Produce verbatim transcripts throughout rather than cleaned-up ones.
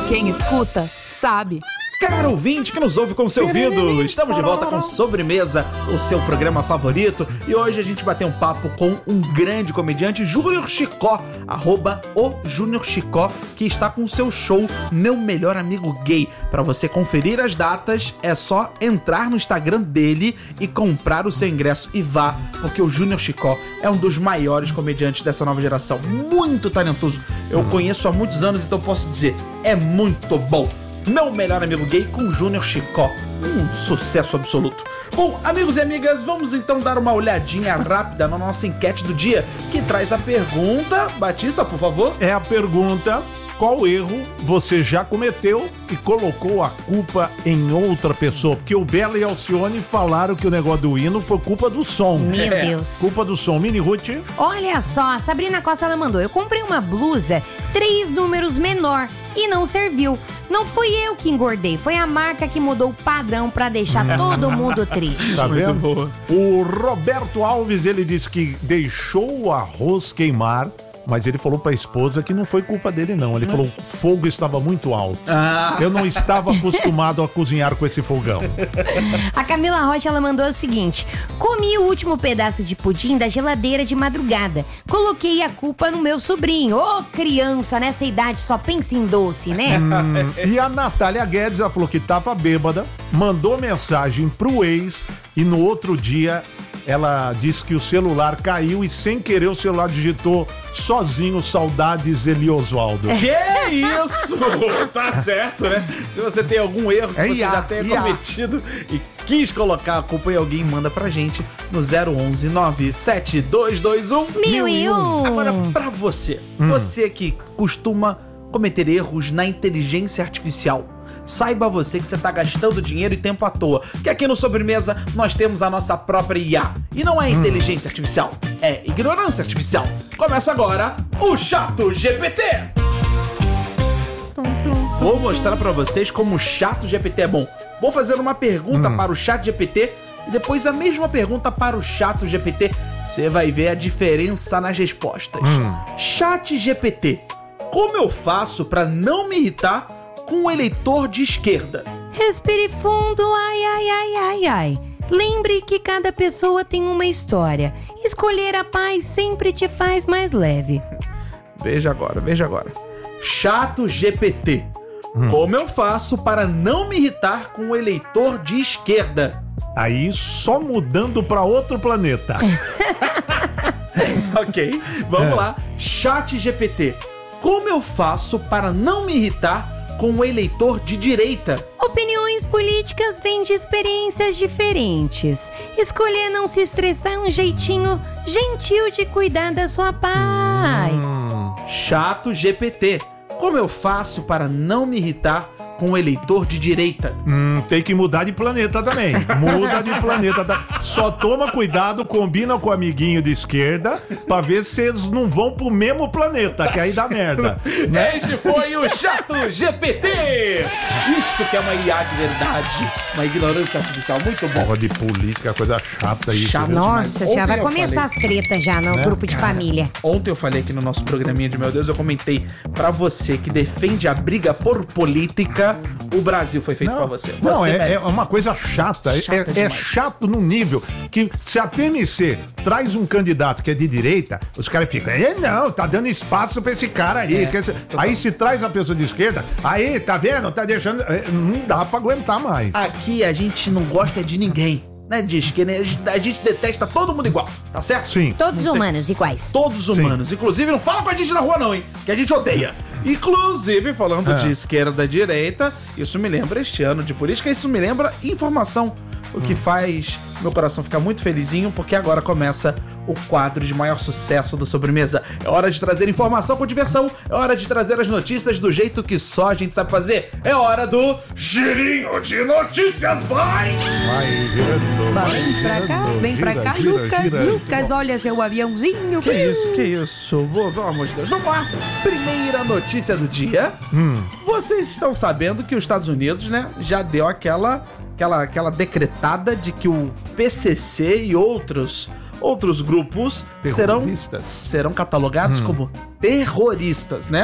Quem escuta, sabe. Caro ouvinte que nos ouve com seu ouvido, estamos de volta com Sobremesa, o seu programa favorito. E hoje a gente bateu um papo com um grande comediante, Júnior Chicó, arroba o Júnior Chicó, que está com o seu show Meu Melhor Amigo Gay. Para você conferir as datas, é só entrar no Instagram dele e comprar o seu ingresso. E vá, porque o Júnior Chicó é um dos maiores comediantes dessa nova geração. Muito talentoso. Eu conheço há muitos anos, então posso dizer, é muito bom. Meu Melhor Amigo Gay com Júnior Chicó. Um sucesso absoluto. Bom, amigos e amigas, vamos então dar uma olhadinha rápida na nossa enquete do dia, que traz a pergunta... Batista, por favor. É a pergunta: qual erro você já cometeu e colocou a culpa em outra pessoa? Porque o Bela e Alcione falaram que o negócio do hino foi culpa do som. Meu É. Deus. Culpa do som. Mini Ruth? Olha só, a Sabrina Costa ela mandou. Eu comprei uma blusa três números menor e não serviu. Não fui eu que engordei, foi a marca que mudou o padrão pra deixar todo mundo triste. Tá Muito vendo? boa. O Roberto Alves, ele disse que deixou o arroz queimar, mas ele falou pra esposa que não foi culpa dele, não. Ele falou que o fogo estava muito alto. Ah, Eu não estava acostumado a cozinhar com esse fogão. A Camila Rocha ela mandou o seguinte: comi o último pedaço de pudim da geladeira de madrugada. Coloquei a culpa no meu sobrinho. Ô, criança, nessa idade só pensa em doce, né? Hum, e a Natália Guedes, ela falou que tava bêbada, mandou mensagem pro ex e no outro dia ela disse que o celular caiu e sem querer o celular digitou sozinho saudades Eli Osvaldo. que isso? Tá certo, né? Se você tem algum erro que É você ia, já tenha ia. cometido e quis colocar a culpa em alguém, manda pra gente no zero onze nove sete dois dois um Mil e um. Agora, pra você, você que costuma cometer erros na inteligência artificial, saiba você que você tá gastando dinheiro e tempo à toa. Que aqui no Sobremesa nós temos a nossa própria I A. E não é inteligência artificial, é ignorância artificial. Começa agora o Chato G P T. Vou mostrar pra vocês como o Chato G P T é bom. Vou fazer uma pergunta para o Chat G P T e depois a mesma pergunta para o Chato G P T. Você vai ver a diferença nas respostas. Chat G P T, como eu faço pra não me irritar com o eleitor de esquerda? Respire fundo, ai, ai, ai, ai, ai. Lembre que cada pessoa tem uma história. Escolher a paz sempre te faz mais leve. Veja agora, veja agora. Chato G P T, como eu faço para não me irritar com o eleitor de esquerda? Aí só mudando pra outro planeta. Ok, vamos É. lá. Chat G P T, como eu faço para não me irritar com o eleitor de direita? Opiniões políticas vêm de experiências diferentes. Escolher não se estressar é um jeitinho gentil de cuidar da sua paz. Chato G P T, como eu faço para não me irritar com o eleitor de direita? Hum, tem que mudar de planeta também. Muda de planeta. Tá? Só toma cuidado, combina com o amiguinho de esquerda pra ver se eles não vão pro mesmo planeta, que aí dá merda. Este foi o Chato G P T! Isto que é uma I A de verdade, uma ignorância artificial muito bom. Porra de política, coisa chata isso. Chato viu? demais. Nossa, já Ontem vai eu começar falei- as tretas já no Né? grupo de família. Ontem eu falei aqui no nosso programinha de Meu Deus, eu comentei pra você que defende a briga por política, o Brasil foi feito pra você. Não, Você é, é merece. uma coisa chata. É- Chata é, é demais. chato num nível que se a T M C traz um candidato que é de direita, os caras ficam, é não, tá dando espaço pra esse cara aí. É, Quer dizer, aí se traz a pessoa de esquerda, aí, tá vendo? Tá deixando. é, Não dá pra aguentar mais. Aqui a gente não gosta de ninguém, né? De esquerda, a gente- a gente detesta todo mundo igual, tá certo? Sim. Todos humanos iguais. Todos humanos. Inclusive, não fala com a gente na rua não, hein? Que a gente odeia. Inclusive, falando É. de esquerda e direita, isso me lembra este ano de política, isso me lembra informação. O que faz meu coração ficar muito felizinho, porque agora começa o quadro de maior sucesso do Sobremesa. É hora de trazer informação com diversão, é hora de trazer as notícias do jeito que só a gente sabe fazer. É hora do Girinho de Notícias, vai! Vai girando. vai Vem pra cá, girando, vem pra gira, cá, gira, Lucas. gira. Lucas, olha seu aviãozinho. Que isso, que isso? Boa, pelo amor de Deus. Vamos lá. Primeira notícia do dia. Hum. Vocês estão sabendo que os Estados Unidos, né, já deu aquela, aquela, aquela decretada de que o P C C e outros, outros grupos serão, Terroristas. serão catalogados como terroristas, né?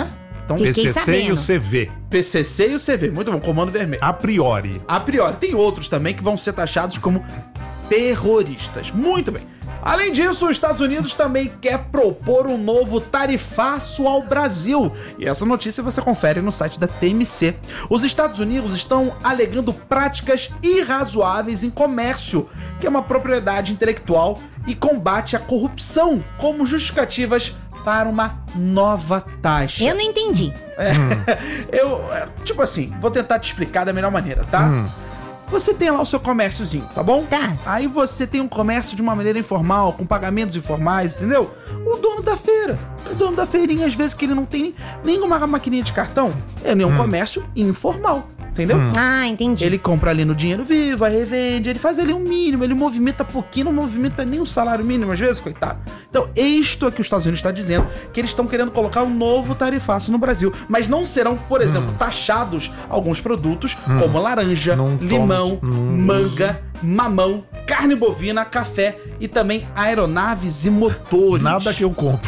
Então, Fiquei P C C e o sabendo. C V. P C C e o C V. Muito bom, comando vermelho. A priori. A priori, tem outros também que vão ser taxados como terroristas. Muito bem. Além disso, os Estados Unidos também quer propor um novo tarifaço ao Brasil. E essa notícia você confere no site da T M C. Os Estados Unidos estão alegando práticas irrazoáveis em comércio, que é uma propriedade intelectual, e combate à corrupção como justificativas para uma nova taxa. Eu não entendi. É, eu, é, tipo assim, vou tentar te explicar da melhor maneira, tá? Hum. Você tem lá o seu comérciozinho, tá bom? Tá. Aí você tem um comércio de uma maneira informal, com pagamentos informais, entendeu? O dono da feira, o dono da feirinha, às vezes que ele não tem nenhuma maquininha de cartão, é um comércio informal, entendeu? Ah, entendi. Ele compra ali no dinheiro vivo, aí revende, ele faz ali um mínimo, ele movimenta pouquinho, não movimenta nem o salário mínimo às vezes, coitado. Então, isto é que os Estados Unidos está dizendo, que eles estão querendo colocar um novo tarifaço no Brasil, mas não serão, por exemplo, taxados alguns produtos como laranja, Não limão, tomo- não manga, mamão, carne bovina, café e também aeronaves e motores. Nada que eu compro.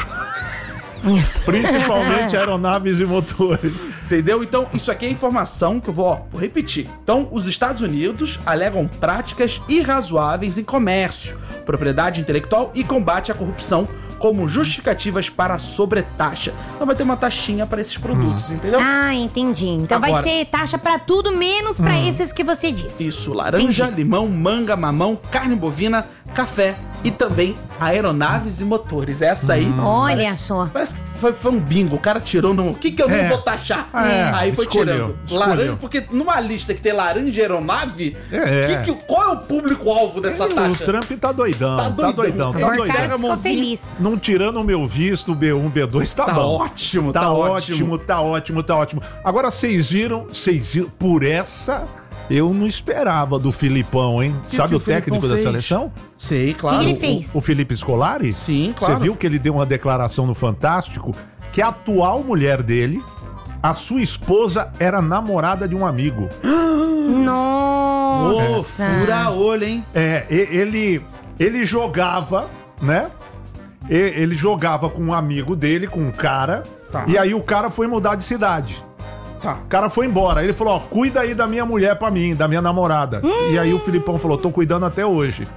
Principalmente aeronaves e motores. Entendeu? Então, isso aqui é informação que eu vou, ó, vou repetir. Então, os Estados Unidos alegam práticas irrazoáveis em comércio, propriedade intelectual e combate à corrupção como justificativas para a sobretaxa. Então vai ter uma taxinha para esses produtos, entendeu? Ah, entendi. Então Agora- vai ter taxa pra tudo, menos pra esses que você disse. Isso, laranja, Entendi. limão, manga, mamão, carne bovina, café e também aeronaves e motores. Essa aí. Olha parece- só. Parece que foi, foi um bingo. O cara tirou no. O que, que eu É. não vou taxar? É, Aí foi escolheu, tirando. escolheu. Laranja, porque numa lista que tem laranja e aeronave, É. que que- qual é o público-alvo dessa O taxa? Trump tá doidão, Tá tá doidão. doidão, tá É, O doidão. cara Pega a ficou mãozinha. feliz. Não tirando o meu visto, B um, B dois, tá, Tá bom. ótimo, Tá, tá ótimo, ótimo. tá ótimo, tá ótimo. Agora, vocês viram, vocês viram, por essa eu não esperava do Filipão, hein? Que Sabe que o o Filipão técnico da fez? seleção? Sei, claro. Que que ele fez? O Felipe Scolari? Sim, claro. Você viu que ele deu uma declaração no Fantástico que a atual mulher dele, a sua esposa, era namorada de um amigo. Ô, Nossa. fura olho, hein? É, e- ele, ele jogava, né? E- Ele jogava com um amigo dele, com um cara, Tá. e aí o cara foi mudar de cidade. Tá. O cara foi embora. Ele falou, ó, cuida aí da minha mulher pra mim, da minha namorada. E aí o Filipão falou, tô cuidando até hoje.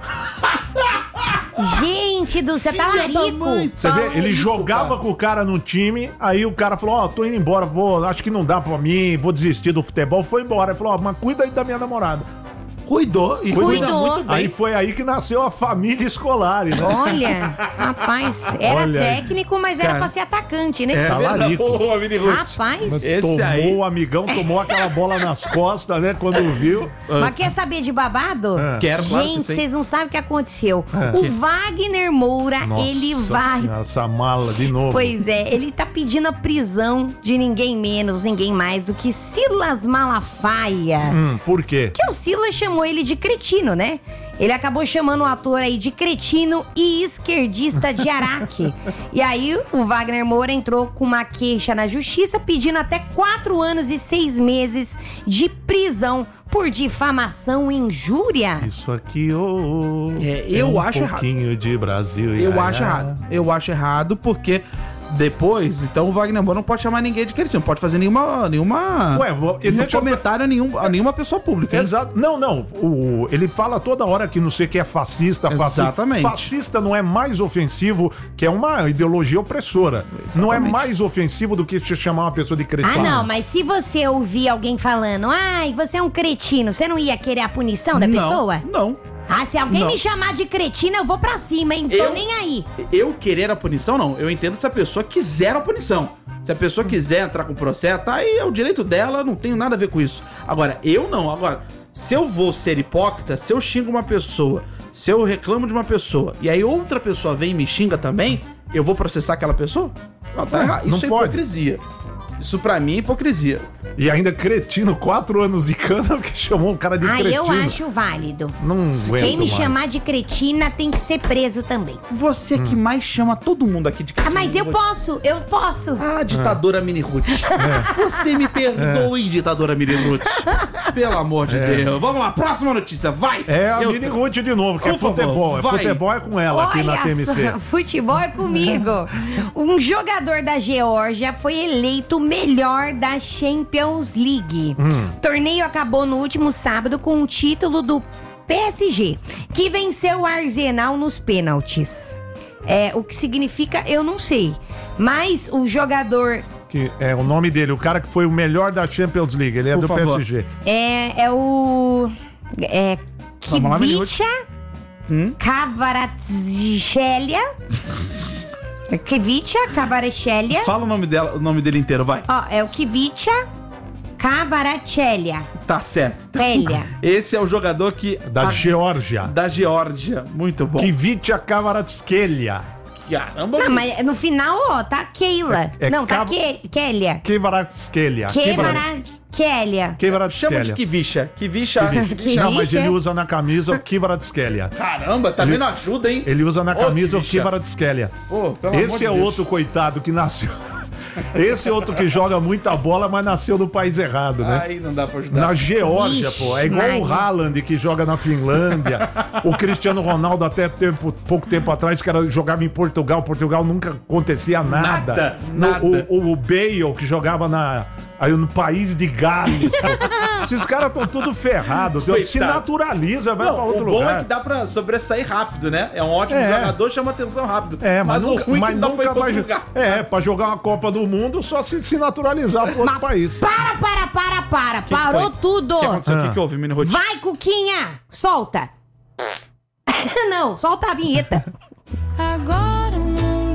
Gente do céu, tá Filha da larico. mãe. Você vê, ele Talarico, jogava cara. com o cara no time, aí o cara falou, ó, tô indo embora, vou, acho que não dá pra mim, vou desistir do futebol. Foi embora. Ele falou, ó, mas cuida aí da minha namorada. Cuidou e cuida Cuidou. muito bem. Aí foi aí que nasceu a família escolar, né? Olha, rapaz, era Olha aí. técnico, mas era Cara. pra ser atacante, né? É Tá verdade. larico. Ô, Mini Ruth. Rapaz, Esse tomou, aí- o amigão tomou aquela bola nas costas, né? Quando viu. mas quer saber de babado? É. Quero, claro que Gente, sim. vocês não sabem o que aconteceu. É. O Wagner Moura, Nossa ele vai. Senhora, essa mala de novo. Pois é, ele tá pedindo a prisão de ninguém menos, ninguém mais do que Silas Malafaia. Hum, por quê? Que o Silas chamou ele de cretino, né? Ele acabou chamando o ator aí de cretino e esquerdista de Araque. E aí o Wagner Moura entrou com uma queixa na justiça pedindo até quatro anos e seis meses de prisão por difamação e injúria. Isso aqui, ô. É, eu um acho errado. pouquinho de Brasil. Eu ia, acho ia. errado. Eu acho errado porque depois, então o Wagner Moura não pode chamar ninguém de cretino, não pode fazer nenhuma nenhuma Ué, vou- ele nenhum deixa eu- comentário a, nenhum, a nenhuma pessoa pública. Exato. Não, não. O, ele fala toda hora que não sei o que é fascista, fascista. Exatamente. Fascista não é mais ofensivo, que é uma ideologia opressora. Não é Exatamente. mais ofensivo do que se chamar uma pessoa de Ah, cretino. não, mas se você ouvir alguém falando, ai, você é um cretino, você não ia querer a punição da Não, pessoa? Não. Ah, se alguém Não. me chamar de cretino, eu vou pra cima, hein? Tô Eu- nem aí. Eu querer a punição, não. Eu entendo se a pessoa quiser a punição. Se a pessoa quiser entrar com processo, tá aí, é o direito dela, não tenho nada a ver com isso. Agora, eu não. Agora, se eu vou ser hipócrita, se eu xingo uma pessoa, se eu reclamo de uma pessoa, e aí outra pessoa vem e me xinga também, eu vou processar aquela pessoa? Não, tá É, errado. não Isso é pode. hipocrisia. Isso pra mim é hipocrisia. E ainda cretino, quatro anos de cana, que chamou um cara de Ah, cretino. eu acho válido. Não aguento Quem me mais. chamar de cretina tem que ser preso também. Você que mais chama todo mundo aqui de Ah, cretino. mas eu posso, eu posso. Ah, ditadora Mini Ruth. Você me perdoe, ditadora Mini Ruth. Pelo amor de Deus. Vamos lá, próxima notícia, vai. É a Eu Mini tô- Ruth de novo, que é Por favor, futebol. É vai. futebol é com ela aqui na T M C. só, futebol é comigo. Um jogador da Geórgia foi eleito melhor da Champions League. Hum. O torneio acabou no último sábado com o título do P S G, que venceu o Arsenal nos pênaltis. É, o que significa, eu não sei. Mas o jogador... Que é o nome dele, o cara que foi o melhor da Champions League. Ele é Por do favor. P S G. É, é o... É... Vamos lá, Kvicha Hum? Kvaratskhelia. Kvicha Kvaratskhelia. Fala o nome, dela, o nome dele inteiro, vai. Ó, é o Kvicha Kvaratskhelia. Tá certo. Velha. Esse é o jogador que... Da a- Geórgia. Da Geórgia. Muito bom. Kvicha Kvaratskhelia. Caramba. Não, mas no final, ó, tá Keila. É- é não, tá Kav- Ke- Kélia. Kvaratskhelia. Kvaratskhelia. Chama de Kvaratskhelia. Kivisha. Kivisha. Não, mas ele Kvicha? usa na camisa o Kvaratskhelia. Caramba, também não ajuda, hein? Ele usa na Ô, camisa o Kivisha. Kvaratskhelia. Pô, pelo amor Esse de é Deus. outro coitado que nasceu. Esse é outro que joga muita bola, mas nasceu no país errado, né? Aí não dá pra ajudar. Na Geórgia, Vixe, pô. É igual o Maria. Haaland que joga na Finlândia. O Cristiano Ronaldo, até tempo, pouco tempo atrás, que era, jogava em Portugal. Portugal nunca acontecia nada. Nada, No- nada. O, o Bale, que jogava na, aí, no país de Gales. pô. Esses caras estão tudo ferrados. Se Coitado. naturaliza, vai Não, pra outro o bom lugar. é que dá pra sobressair rápido, né? É um ótimo É. jogador, chama atenção rápido. É, mas, o nunca, ruim é mas que não dá pra ir nunca pra vai. outro lugar. É, pra jogar uma Copa do Mundo, só se, se naturalizar pro outro país. Para, para, para, para. que Parou foi? tudo. O que aconteceu? O que, Ah. que houve, Mini Ruth? Vai, Cuquinha. Solta. Não, solta a vinheta. Agora o mundo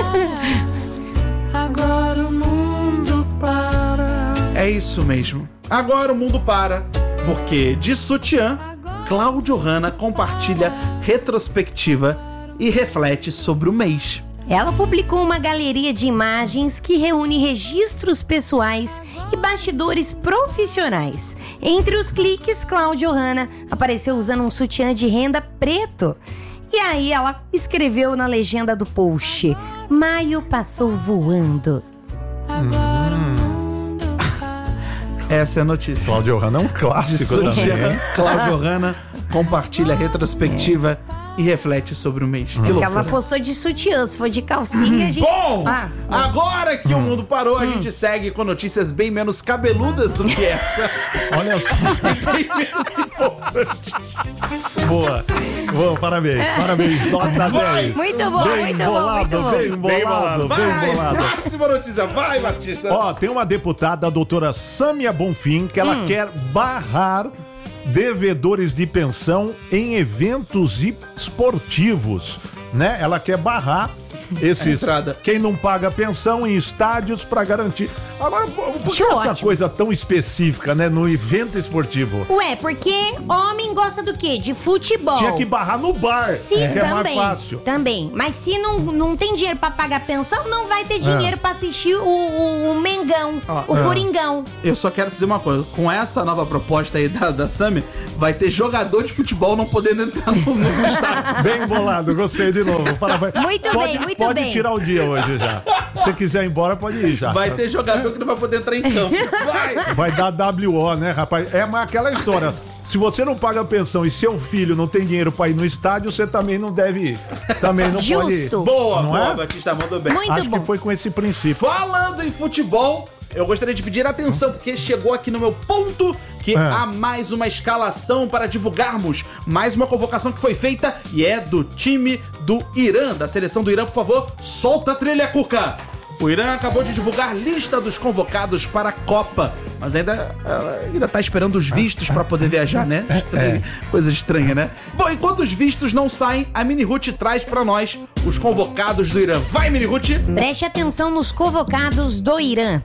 para. Agora o mundo para. É isso mesmo. Agora o mundo para, porque de sutiã, Cláudio Hanna compartilha retrospectiva e reflete sobre o mês. Ela publicou uma galeria de imagens que reúne registros pessoais e bastidores profissionais. Entre os cliques, Cláudio Hanna apareceu usando um sutiã de renda preto. E aí ela escreveu na legenda do post: Maio passou voando. Agora o mundo para. Essa é a notícia. Cláudio Hanna é um De clássico também, sutiã, hein? Cláudio Hanna compartilha retrospectiva e reflete sobre o mês. Que Porque loucura. ela postou de sutiã, se for de calcinha, a gente... Bom, Ah, agora que o mundo parou, a gente segue com notícias bem menos cabeludas do que essa. Olha só. Bem menos importantes. Boa. Boa, parabéns. Parabéns. Nota Vai. dez. Muito bom, Bem muito bom, bolado, muito bom. Bem bolado, bem Vai, bolado. próxima notícia. Vai, Batista. Ó, tem uma deputada, a doutora Sâmia Bonfim, que ela quer barrar devedores de pensão em eventos esportivos, né? Ela quer barrar esses entrada. quem não paga pensão em estádios para garantir. Agora, por que Acho essa ótimo. coisa tão específica, né, no evento esportivo? Ué, porque homem gosta do quê? De futebol. Tinha que barrar no bar, Sim, que é mais também. fácil. Também. Mas se não, não tem dinheiro pra pagar pensão, não vai ter dinheiro pra assistir o, o, o Mengão, Ó, o ah. Coringão. Eu só quero dizer uma coisa. Com essa nova proposta aí da, da Sami, vai ter jogador de futebol não podendo entrar no, no estádio. Bem bolado, gostei de novo. Parabéns. Muito pode, bem, muito pode bem. tirar o dia hoje já. Se você quiser ir embora, pode ir já. Vai ter jogador que não vai poder entrar em campo. Vai! Vai dar W O, né, rapaz? É mas aquela história. Se você não paga pensão e seu filho não tem dinheiro pra ir no estádio, você também não deve ir. Também não pode ir. Justo. Boa, Não boa, é? Batista, mandou bem. Muito Acho bom. que foi com esse princípio. Falando em futebol, eu gostaria de pedir atenção, porque chegou aqui no meu ponto que É. há mais uma escalação para divulgarmos. Mais uma convocação que foi feita e é do time do Irã, da seleção do Irã. Por favor, solta a trilha, Cuca! O Irã acabou de divulgar lista dos convocados para a Copa, mas ainda, ela ainda tá esperando os vistos para poder viajar, né? Estranho, Coisa estranha, né? Bom, enquanto os vistos não saem, a Mini Ruth traz para nós os convocados do Irã. Vai, Mini Ruth! Preste atenção nos convocados do Irã.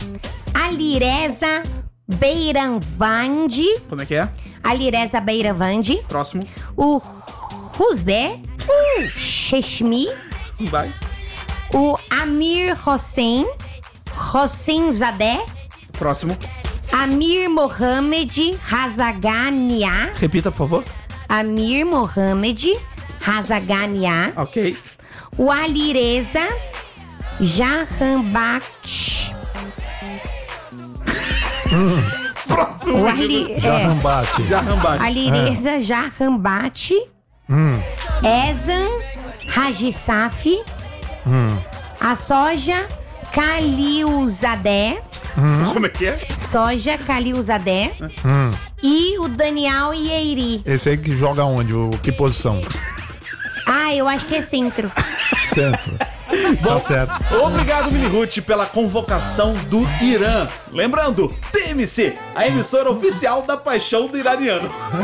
Alireza Beiranvandi. Como é que é? Alireza Beiranvandi. Próximo. O Rusbe Cheshmi. Vai. O Amir Hossein. Hossein Zadeh. Próximo. Amir Mohamed Razagania. Repita, por favor. Amir Mohamed Razagania. Ok. O Alireza Jahanbaksh. Próximo. O Ali, Já é, rambate. Jarrambate. Alireza Jahambati. Ezan Rajisaf. A soja Khalilzadeh. Como é que é? Soja Caliuzadé Hum. e o Daniel Ieiri. Esse aí que joga onde? O, que posição? Ah, eu acho que é centro. Centro. Tá certo. Obrigado, Mini Ruth, pela convocação do Irã. Lembrando, T M C, a emissora oficial da paixão do iraniano.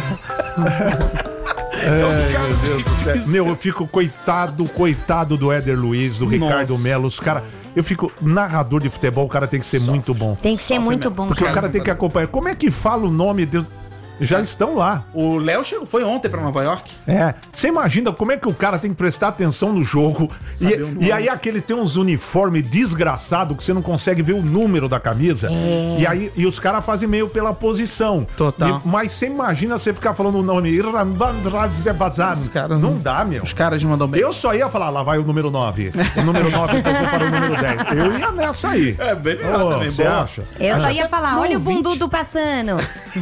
É, meu Deus do céu. Meu, eu fico coitado, coitado do Éder Luiz, do Ricardo Nossa. Melo. Os caras. Eu fico. Narrador de futebol, o cara tem que ser muito bom. Tem que ser muito bom, Porque o cara. cara tem que acompanhar. Como é que fala o nome de. Já estão lá. O Léo chegou, foi ontem pra Nova York. É. Você imagina como é que o cara tem que prestar atenção no jogo. Saber o E, nome. e aí aquele tem uns uniformes desgraçados que você não consegue ver o número da camisa. É. E aí e os caras fazem meio pela posição. Total. E- mas você imagina você ficar falando o nome. caras Não não- dá, meu. Os caras mandam bem. Eu só ia falar, lá vai o número nove. O número nove então foi para o número dez. Eu ia nessa aí. É, bem melhor Ô, também, Você boa. acha? Eu só ia falar, Não, olha o vinte. bundudo passando.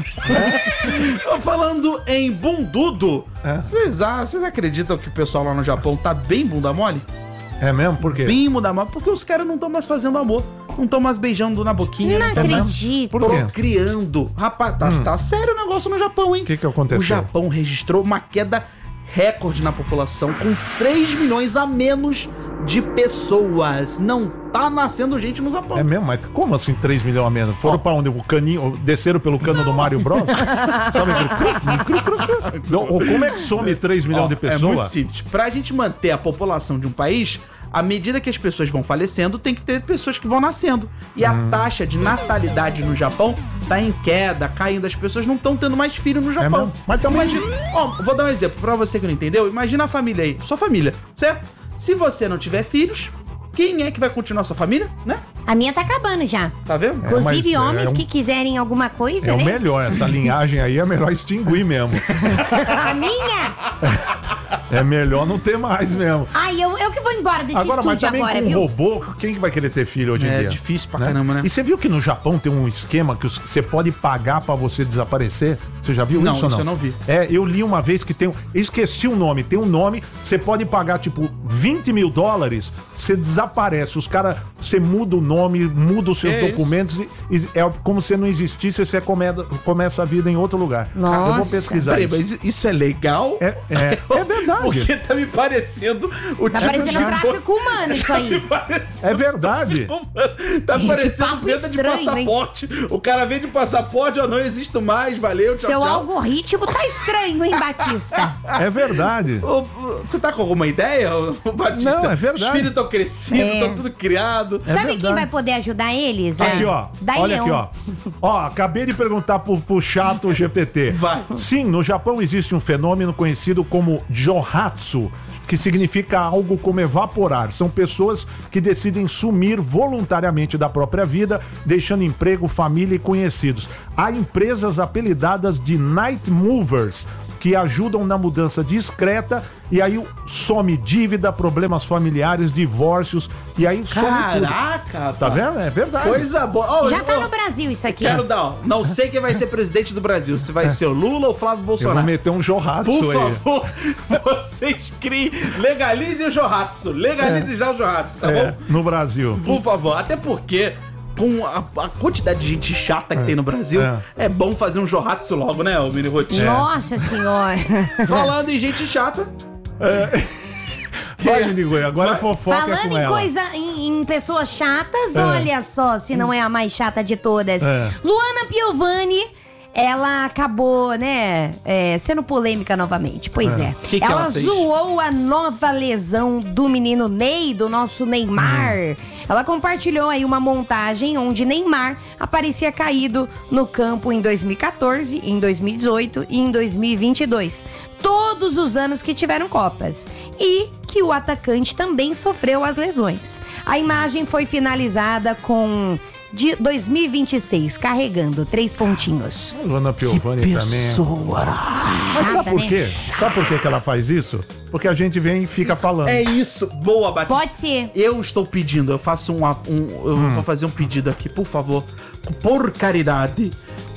Falando em bundudo, É. vocês, ah, vocês acreditam que o pessoal lá no Japão tá bem bunda mole? É mesmo? Por quê? Bem bunda mole, porque os caras não estão mais fazendo amor. Não estão mais beijando na boquinha. Não né? acredito. Por quê? Procriando. Rapaz, tá, tá sério o negócio no Japão, hein? O que que aconteceu? O Japão registrou uma queda recorde na população, com três milhões a menos de pessoas. Não tá nascendo gente no Japão. É mesmo? Mas como assim três milhões a menos? Foram Ó. pra onde? O caninho, desceram pelo cano do Mario Bros? Sabe aquele... cru, cru, cru, cru? Não, ou como é que some três milhões Ó, de É muito pessoas? simples. Pra gente manter a população de um país, à medida que as pessoas vão falecendo, tem que ter pessoas que vão nascendo. E a Hum. taxa de natalidade no Japão tá em queda, caindo. As pessoas não estão tendo mais filho no Japão. mesmo? Mas também- Imagina, ó, vou dar um exemplo pra você que não entendeu. Imagina a família aí, sua família, certo? Se você não tiver filhos, quem é que vai continuar sua família, né? A minha tá acabando já. Tá vendo? É, Inclusive, mas homens é um- que quiserem alguma coisa, É o né? melhor, essa linhagem aí é melhor extinguir mesmo. A minha? É melhor não ter mais mesmo. Ai, eu, eu que vou embora desse Agora, mas estúdio também agora, com um viu? robô, quem que vai querer ter filho hoje em É dia? difícil pra caramba, né? E você viu que no Japão tem um esquema que os- você pode pagar pra você desaparecer? Você já viu Não, isso ou não? isso eu não vi. É, eu li uma vez que tem um... Esqueci o nome. Tem um nome, você pode pagar, tipo, vinte mil dólares, você desaparece. Os caras, você muda o nome, muda os seus Que documentos e, e é como se não existisse, você come, começa a vida em outro lugar. Nossa. Eu vou pesquisar Peraí, isso. mas isso é legal? É, é, é verdade. Porque tá me parecendo o Tá tipo parecendo de... tráfico humano isso aí. Parecendo- É verdade. Tá Que parecendo papo venda de estranho, hein? passaporte. O cara vende passaporte, ó, não existo mais, valeu, tchau, Seu tchau. algoritmo tá estranho, hein, Batista? É verdade. Ô, ô, Você tá com alguma ideia, ô, Batista? Não, é verdade. Os filhos estão crescidos, É. estão tudo criado. É Sabe verdade. quem vai poder ajudar eles? Aqui, É. ó. Daí Olha Leão. aqui, ó. Ó, acabei de perguntar pro, pro chato G P T. Vai. Sim, no Japão existe um fenômeno conhecido como Johatsu, que significa algo como evaporar. São pessoas que decidem sumir voluntariamente da própria vida, deixando emprego, família e conhecidos. Há empresas apelidadas de Night Movers, que ajudam na mudança discreta, e aí some dívida, problemas familiares, divórcios, e aí some tudo. Caraca, Tá pá. vendo? É verdade. Coisa boa. Ó, Já tá ó, no Brasil isso aqui. Quero dar, ó, não sei quem vai ser presidente do Brasil, se vai ser o Lula ou o Flávio Eu vou Bolsonaro. meter um Johatsu Por aí. favor, vocês criem, legalizem o Johatsu, legalize já o Johatsu, tá É, bom? no Brasil. Por favor, até porque com a, a quantidade de gente chata que tem no Brasil, é. é bom fazer um Johatsu logo, né, o Mini Rotinho? Nossa senhora. Falando em gente chata, Vai, Minigoi, agora Vai. é fofoca Falando com em ela. coisa, em, em pessoas chatas, É. olha só, se não é a mais chata de todas. É. Luana Piovani, ela acabou, né, é, sendo polêmica novamente. Pois é. Que que ela, ela fez? zoou a nova lesão do menino Ney, do nosso Neymar. Hum. Ela compartilhou aí uma montagem onde Neymar aparecia caído no campo em dois mil e quatorze, em dois mil e dezoito e em dois mil e vinte e dois. Todos os anos que tiveram Copas. E que o atacante também sofreu as lesões. A imagem foi finalizada com de dois mil e vinte e seis, carregando três pontinhos. Luana Piovani também. pessoa. Mas Chata, sabe por né? quê? Sabe por quê que ela faz isso? Porque a gente vem e fica falando. É isso, boa, Batista. Pode ser. Eu estou pedindo, eu faço um, um eu Hum. vou fazer um pedido aqui, por favor, por caridade.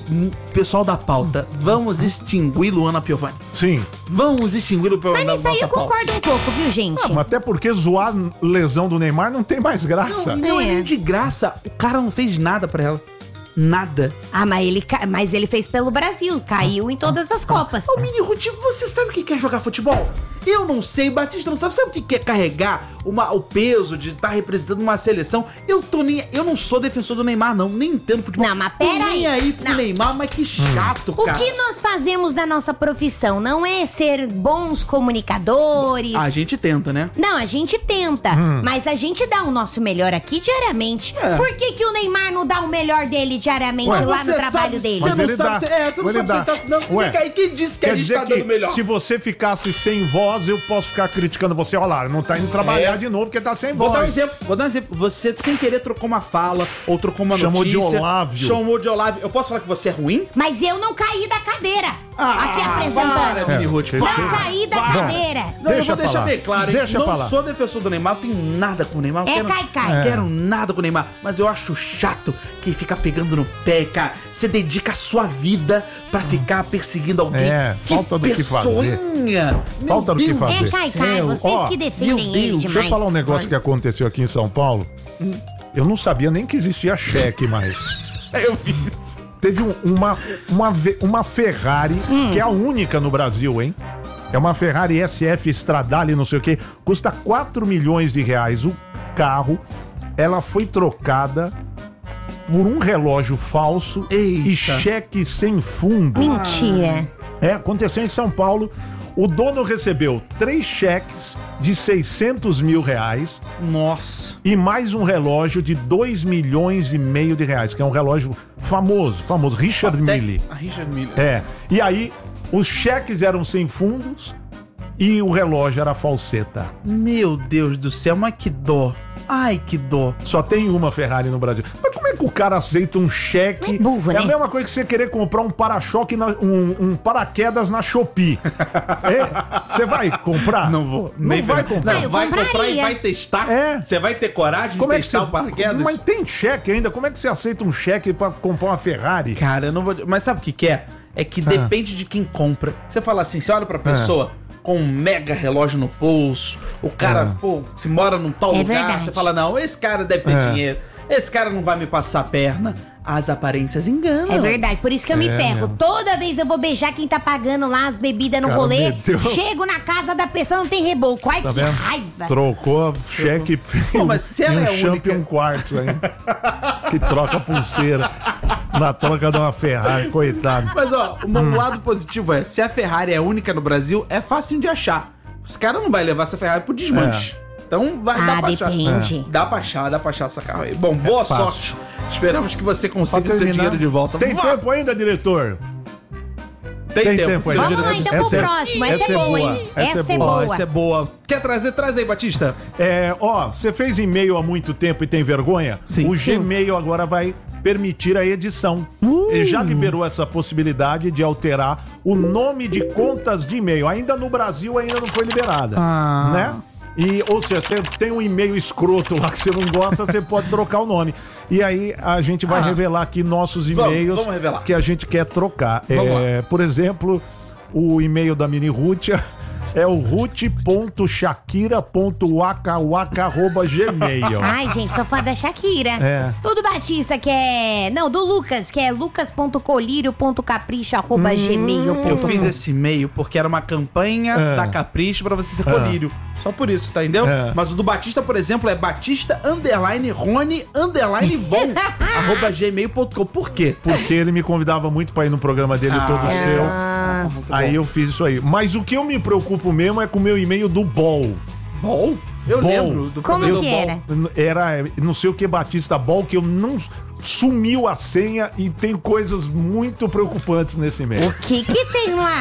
hum, pessoal da pauta, vamos extinguir Luana Piovani. Sim. Vamos extinguir o Piovani. Mas nisso aí eu concordo um pouco, viu, gente? Ah, mas até porque zoar lesão do Neymar não tem mais graça. Não, não é É. nem de graça. O cara não fez nada pra ela. Nada. Ah, mas ele, ca- mas ele fez pelo Brasil, caiu em todas as Copas. Ô, Mini Ruth, você sabe o que é jogar futebol? Eu não sei, Batista não sabe. Sabe o que é carregar uma, o peso de estar representando uma seleção? Eu tô nem. Eu não sou defensor do Neymar, não. Nem entendo futebol. Não, mas Tô pera nem aí. aí pro Não. Neymar, mas que chato, O cara. que nós fazemos da nossa profissão não é ser bons comunicadores. A gente tenta, né? Não, a gente tenta, mas a gente dá o nosso melhor aqui diariamente. É. Por que, que o Neymar não dá o melhor dele diariamente Ué, lá no Você trabalho sabe- dele? Você Mas não ele sabe dá. se- é, você não Ele sabe dá. se tá. Não, Ué, fica aí, quem disse que a Quer gente dizer tá dando que melhor? se você ficasse sem voz, eu posso ficar criticando você. Olha lá, não tá indo trabalhar É. de novo porque tá sem Vou dar um voz. exemplo, vou dar um exemplo. Você sem querer trocou uma fala ou trocou uma Chamou de notícia. Olávio. Chamou de Olávio. Eu posso falar que você é ruim? Mas eu não caí da cadeira Ah, aqui para, apresentando. Mini Ruth, É, Não Sim. caí da Bom, cadeira. Não, eu Deixa vou deixar falar. bem claro, hein? Deixa Não falar. sou defensor do Neymar, não tenho nada com o Neymar. Não É quero, cai-cai. não É. quero nada com o Neymar. Mas eu acho chato que fica pegando no pé, cara. Você dedica a sua vida pra ficar perseguindo alguém. É, falta do que fazer. pessoinha. Meu Falta do que Deus fazer. É cai-cai, céu. vocês Ó, que defendem meu ele Deus, demais. Deixa eu falar um negócio que aconteceu aqui em São Paulo. Eu não sabia nem que existia cheque mais. Eu vi isso. Teve um- uma, uma, ve- uma Ferrari, que é a única no Brasil, hein? É uma Ferrari S F Stradale, não sei o quê. Custa quatro milhões de reais o carro. Ela foi trocada por um relógio falso Eita. e cheque sem fundo. Mentira. É, aconteceu em São Paulo. O dono recebeu três cheques de seiscentos mil reais Nossa. e mais um relógio de dois milhões e meio de reais, que é um relógio famoso, famoso, Richard Mille. A Richard Mille. É. E aí, os cheques eram sem fundos e o relógio era falseta. Meu Deus do céu, mas que dó. Ai, que dó. Só tem uma Ferrari no Brasil. Mas como é que o cara aceita um cheque? É burro, É a né? mesma coisa que você querer comprar um para-choque, na- um, um paraquedas na Shopee. É? Você vai comprar? Não vou. Não Nem vai ferrando. comprar. Não, Eu vai comprar e compraria. vai testar? É. Você vai ter coragem Como de é que testar você... o paraquedas? Mas tem cheque ainda? Como é que você aceita um cheque pra comprar uma Ferrari? Cara, eu não vou. Mas sabe o que, que é? É que depende de quem compra. Você fala assim, você olha pra pessoa com um mega relógio no pulso, o cara, É. pô, se mora num tal É lugar, verdade. você fala, não, esse cara deve ter É. dinheiro, esse cara não vai me passar a perna. As aparências enganam. É verdade, por isso que eu me É ferro. mesmo. Toda vez eu vou beijar quem tá pagando lá as bebidas no Cara, rolê. meteu- Chego na casa da pessoa, não tem reboco. Ai, Tá que vendo? raiva. Trocou cheque Pô, mas se e ela um é Champion única- Quartz aí. Que troca pulseira na troca de uma Ferrari, coitado. Mas ó, o Hum. meu lado positivo é, se a Ferrari é única no Brasil, é fácil de achar. Os caras não vão levar essa Ferrari pro desmanche. Então vai Ah, dar pra achar. depende. Dá pra achar, dá pra achar essa carro aí. Bom, boa fácil. sorte. Esperamos que você Pra consiga o seu terminar, dinheiro de volta. Tem Vá! tempo ainda, diretor? Tem, tem tempo. tempo aí. Seu Vamos dinheiro lá de então pro Essa é- próximo. Essa, essa é é boa, boa, hein? essa Essa, é é Ó, boa. essa é boa. Quer trazer? Traz aí, Batista. É, ó, você fez e-mail há muito tempo e tem vergonha? Sim. O Gmail agora vai permitir a edição. Ele já liberou essa possibilidade de alterar o nome de contas de e-mail. Ainda no Brasil ainda não foi liberada, Ah. né? E, ou seja, você tem um e-mail escroto lá que você não gosta, você pode trocar o nome. E aí a gente vai Ah. revelar aqui nossos Vamos, e-mails vamos revelar. que a gente quer trocar. Vamos É, por exemplo, o e-mail da Mini Rútia é o ruth ponto shakira ponto waka waka arroba gmail. Ai, gente, sou fã da Shakira. É. O do Batista, que é... Não, do Lucas, que é lucas ponto colírio ponto capricho arroba gmail ponto com. Eu fiz esse e-mail porque era uma campanha É. da Capricho pra você ser colírio. Só por isso, tá entendeu? É. Mas o do Batista, por exemplo, é batista underline rony underline von arroba gmail ponto com. Por quê? Porque ele me convidava muito pra ir no programa dele todo Ah. seu. Ah, muito Aí bom. eu fiz isso aí. Mas o que eu me preocupo mesmo é com o meu e-mail do Bol. Bom, eu Bom. lembro do Como programa que do era? Bom. Era não sei o que Batista Bol, que eu não sumiu a senha e tem coisas muito preocupantes nesse e-mail. O que que tem lá?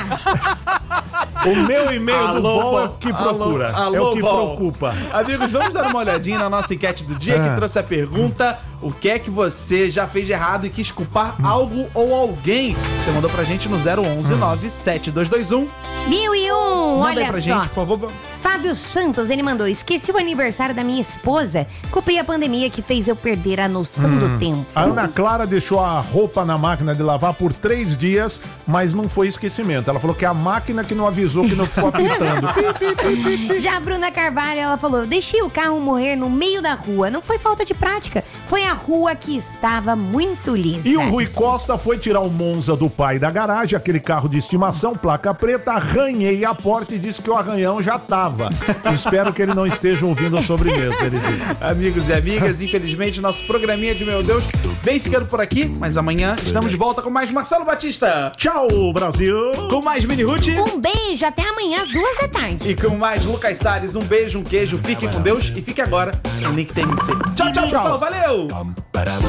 O meu e-mail do Alô, Bol é o Bol. que procura. Alô, é o alô, que Bol. preocupa. Amigos, vamos dar uma olhadinha na nossa enquete do dia Ah. que trouxe a pergunta: o que é que você já fez de errado e quis culpar algo ou alguém. Você mandou pra gente no zero onze nove sete dois dois um. Mil e um, Manda aí olha pra só. gente, por favor. Fábio Santos, ele mandou: esqueci o aniversário da minha esposa. Culpei a pandemia que fez eu perder a noção do tempo. A Ana Clara deixou a roupa na máquina de lavar por três dias, mas não foi esquecimento. Ela falou que é a máquina que não avisou, que não ficou apitando. Já a Bruna Carvalho, ela falou: deixei o carro morrer no meio da rua. Não foi falta de prática, foi a rua que estava muito lisa. E o Rui Costa foi tirar o Monza do pai da garagem, aquele carro de estimação, placa preta, arranhei a porta e disse que o arranhão já tava. Espero que ele não esteja ouvindo a sobremesa, ele disse. Amigos e amigas, infelizmente nosso programinha de Meu Deus vem ficando por aqui, mas amanhã estamos de volta com mais Marcelo Batista. Tchau, Brasil! Com mais Mini Ruth. Um beijo, até amanhã às duas da tarde. E com mais Lucas Salles, um beijo, um queijo, fiquem com Deus e fique agora no Link T M C. Tchau, tchau, pessoal, valeu!